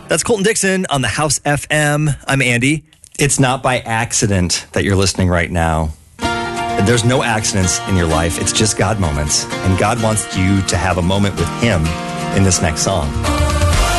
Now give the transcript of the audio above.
That's Colton Dixon on the House FM. I'm Andy. It's not by accident that you're listening right now. There's no accidents in your life. It's just God moments. And God wants you to have a moment with Him in this next song.